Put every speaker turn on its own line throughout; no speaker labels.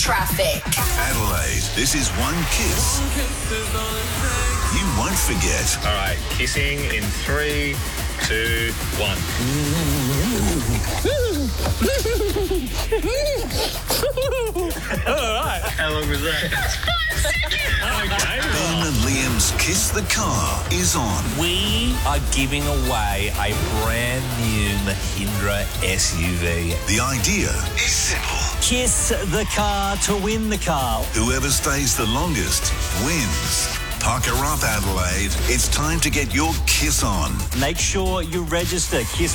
Traffic.
Adelaide, this is One Kiss. You won't forget.
All right, kissing in 3, 2, 1. All right. How long was that? 5 seconds. Okay.
Ben and Liam's Kiss the Car is on.
We are giving away a brand new Mahindra SUV.
The idea is simple.
Kiss the car to win the car.
Whoever stays the longest wins. Pucker up, Adelaide. It's time to get your kiss on.
Make sure you register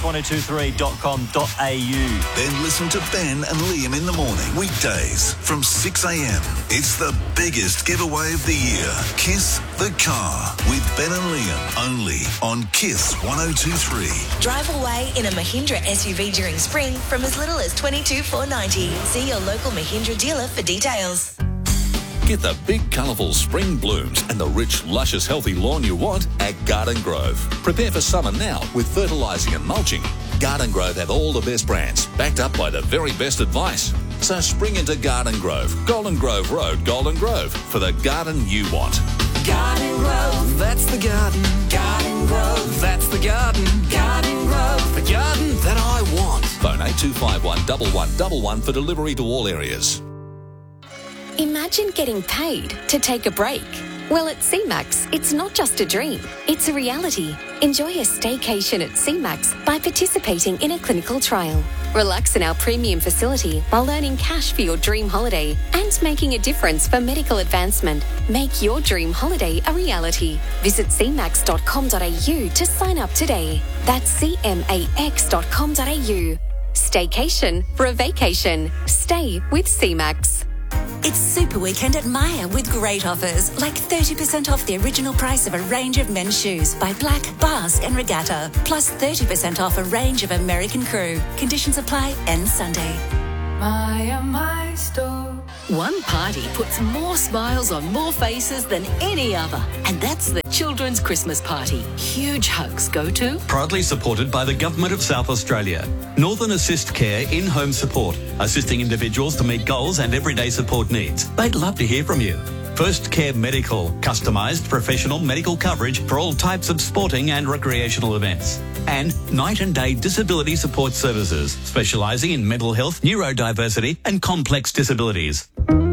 kiss1023.com.au.
Then listen to Ben and Liam in the morning, weekdays from 6 a.m. It's the biggest giveaway of the year. Kiss the Car with Ben and Liam, only on Kiss 102.3.
Drive away in a Mahindra SUV during spring from as little as $22,490. See your local Mahindra dealer for details.
Get the big, colourful spring blooms and the rich, luscious, healthy lawn you want at Garden Grove. Prepare for summer now with fertilising and mulching. Garden Grove have all the best brands, backed up by the very best advice. So spring into Garden Grove, Golden Grove Road, Golden Grove, for the garden you want.
Garden Grove, that's the garden. Garden Grove, that's the garden. Garden Grove, the garden that I want.
Phone 8251 1111 for delivery to all areas.
Imagine getting paid to take a break. Well, at CMAX, it's not just a dream, it's a reality. Enjoy a staycation at CMAX by participating in a clinical trial. Relax in our premium facility while earning cash for your dream holiday and making a difference for medical advancement. Make your dream holiday a reality. Visit cmax.com.au to sign up today. That's cmax.com.au. Staycation for a vacation. Stay with CMAX.
It's Super Weekend at Myer with great offers, like 30% off the original price of a range of men's shoes by Black, Basque and Regatta, plus 30% off a range of American Crew. Conditions apply, end Sunday.
Myer, my store.
One party puts more smiles on more faces than any other, and that's the Children's Christmas Party. Huge hugs go to...
Proudly supported by the Government of South Australia. Northern Assist Care in-home support, assisting individuals to meet goals and everyday support needs. They'd love to hear from you. First Care Medical, customised professional medical coverage for all types of sporting and recreational events. And Night and Day Disability Support Services, specialising in mental health, neurodiversity and complex disabilities.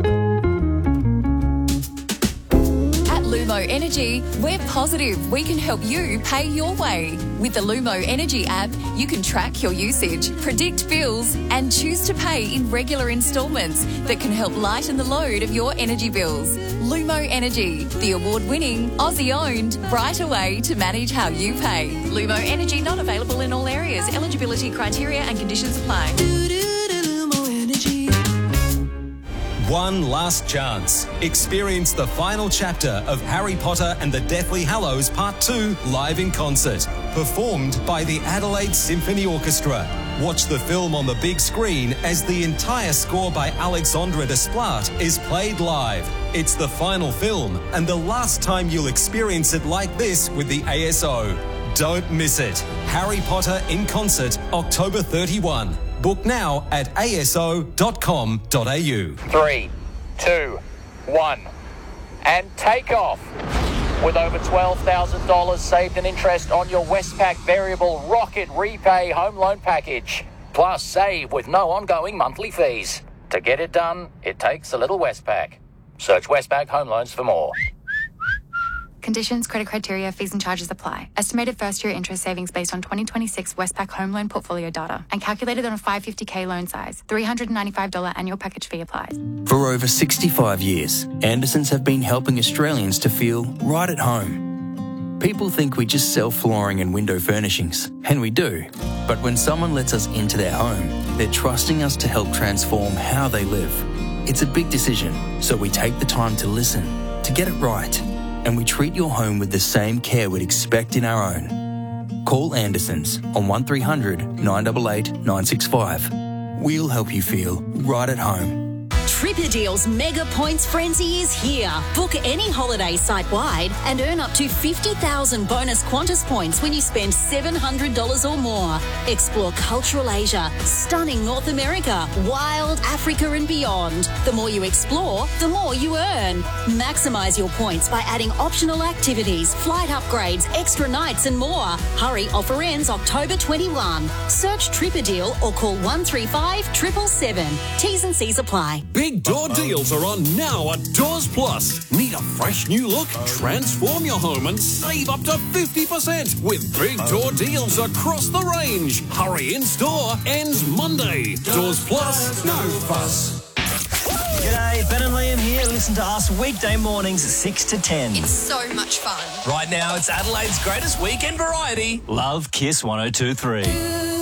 Lumo Energy, we're positive we can help you pay your way. With the Lumo Energy app, you can track your usage, predict bills, and choose to pay in regular instalments that can help lighten the load of your energy bills. Lumo Energy, the award-winning, Aussie-owned, brighter way to manage how you pay. Lumo Energy not available in all areas. Eligibility criteria and conditions apply.
One last chance. Experience the final chapter of Harry Potter and the Deathly Hallows Part 2 live in concert. Performed by the Adelaide Symphony Orchestra. Watch the film on the big screen as the entire score by Alexandre Desplat is played live. It's the final film and the last time you'll experience it like this with the ASO. Don't miss it. Harry Potter in concert, October 31. Book now at aso.com.au.
3, 2, 1, and take off. With over $12,000 saved in interest on your Westpac Variable Rocket Repay Home Loan Package. Plus save with no ongoing monthly fees. To get it done, it takes a little Westpac. Search Westpac Home Loans for more.
Conditions, credit criteria, fees and charges apply. Estimated first-year interest savings based on 2026 Westpac home loan portfolio data and calculated on a $550K loan size. $395 annual package fee applies.
For over 65 years, Andersons have been helping Australians to feel right at home. People think we just sell flooring and window furnishings, and we do. But when someone lets us into their home, they're trusting us to help transform how they live. It's a big decision, so we take the time to listen, to get it right. And we treat your home with the same care we'd expect in our own. Call Andersons on 1300 988 965. We'll help you feel right at home.
Tripperdeal's Mega Points Frenzy is here. Book any holiday site-wide and earn up to 50,000 bonus Qantas points when you spend $700 or more. Explore cultural Asia, stunning North America, wild Africa and beyond. The more you explore, the more you earn. Maximise your points by adding optional activities, flight upgrades, extra nights and more. Hurry, offer ends October 21. Search Tripperdeal or call 135 777. T's and C's apply.
Big door deals are on now at Doors Plus. Need a fresh new look? Transform your home and save up to 50% with big door deals across the range. Hurry, in store ends Monday. Doors Plus, no fuss.
G'day, Ben and Liam here. Listen to us weekday mornings 6 to 10.
It's so much fun.
Right now, it's Adelaide's greatest weekend variety.
Love Kiss 102.3.